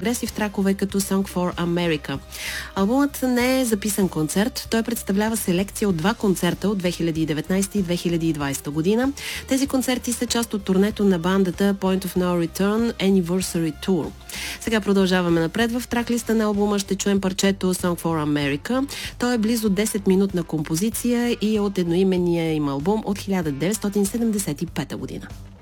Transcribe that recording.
прогресив тракове като Song for America. Албумът не е записан концерт, той представлява селекция от 2 концерта от 2019 и 2020 година. Тези концерти са част от турнето на бандата Point of No Return Anniversary Tour. Сега продължаваме напред. В траклиста на албума ще чуем парчето Song for America. Той е близо 10-минутна композиция и е от едноименния им албум от 1975 година.